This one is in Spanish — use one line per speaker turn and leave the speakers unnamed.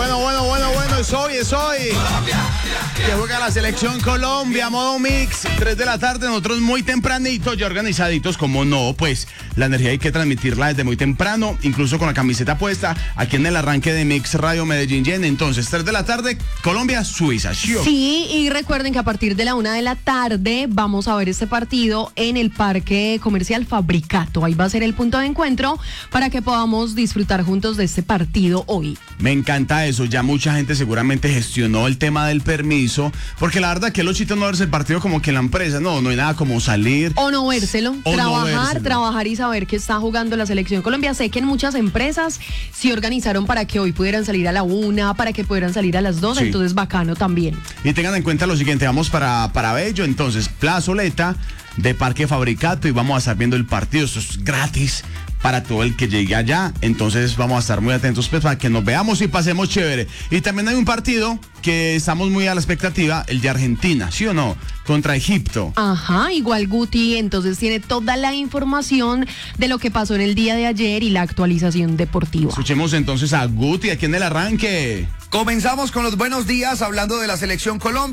Bueno, es hoy. Que juega la selección Colombia, modo mix, 3 de la tarde, nosotros muy tempranito, ya organizaditos, como no, pues la energía hay que transmitirla desde muy temprano, incluso con la camiseta puesta, aquí en el arranque de Mix Radio Medellín. Entonces, 3 de la tarde, Colombia, Suiza.
Sí, y recuerden que a partir de la 1 de la tarde vamos a ver este partido en el Parque Comercial Fabricato. Ahí va a ser el punto de encuentro para que podamos disfrutar juntos de este partido hoy.
Me encanta eso, ya mucha gente seguramente gestionó el tema del permiso, porque la verdad que los chitos no verse el partido como que en la empresa, no hay nada como salir.
O no vérselo, trabajar y saber que está jugando la selección Colombia. Sé que en muchas empresas sí organizaron para que hoy pudieran salir a la 1, para que pudieran salir a las 2, sí. Entonces bacano también.
Y tengan en cuenta lo siguiente, vamos para Bello, entonces plazoleta de Parque Fabricato y vamos a estar viendo el partido, esto es gratis para todo el que llegue allá, entonces vamos a estar muy atentos pues, para que nos veamos y pasemos chévere. Y también hay un partido que estamos muy a la expectativa, el de Argentina, ¿sí o no? Contra Egipto.
Ajá, igual Guti, entonces tiene toda la información de lo que pasó en el día de ayer y la actualización deportiva.
Escuchemos entonces a Guti aquí en el arranque.
Comenzamos con los buenos días hablando de la selección Colombia.